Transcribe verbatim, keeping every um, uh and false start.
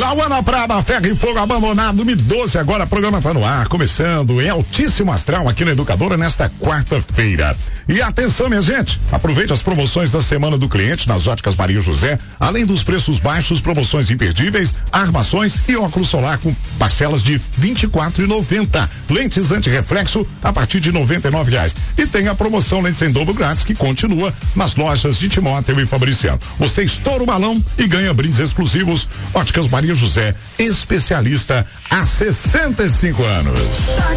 Lauana Prada, Ferro e Fogo Abandonado, Me Doce, agora o programa tá no ar, começando em altíssimo astral aqui na Educadora nesta quarta-feira. E atenção, minha gente, aproveite as promoções da semana do cliente nas Óticas Maria José, além dos preços baixos, promoções imperdíveis, armações e óculos solar com parcelas de vinte e quatro reais e noventa centavos. Lentes antirreflexo a partir de noventa e nove reais. E tem a promoção Lentes em dobro grátis que continua nas lojas de Timóteo e Fabriciano. Você estoura o balão e ganha brindes exclusivos. Óticas Maria José, especialista há sessenta e cinco anos.